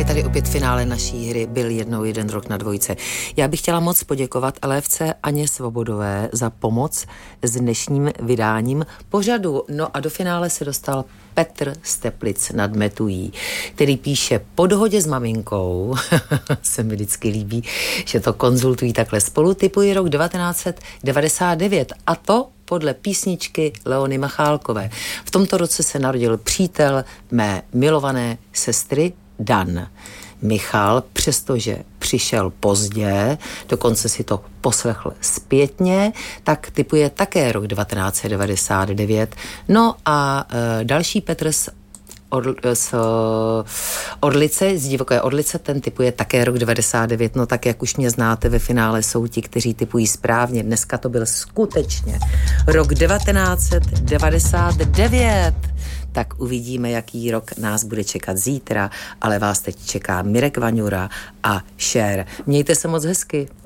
je tady opět finále naší hry Byl jednou jeden rok na dvojce. Já bych chtěla moc poděkovat Elévce Aně Svobodové za pomoc s dnešním vydáním pořadu. No a do finále se dostal Petr z Teplic nad Metují, který píše: po dohodě s maminkou, se mi vždycky líbí, že to konzultují takhle spolu, typuji rok 1999, a to podle písničky Leony Machálkové. V tomto roce se narodil přítel mé milované sestry Dan. Michal, přestože přišel pozdě, dokonce si to poslechl zpětně, tak tipuje také rok 1999. No a další Petr z Orlice, z Divoké Orlice, ten tipuje také rok 99, no tak jak už mě znáte, ve finále jsou ti, kteří tipují správně. Dneska to byl skutečně rok 1999. Tak uvidíme, jaký rok nás bude čekat zítra, ale vás teď čeká Mirek Vaňura a Cher. Mějte se moc hezky.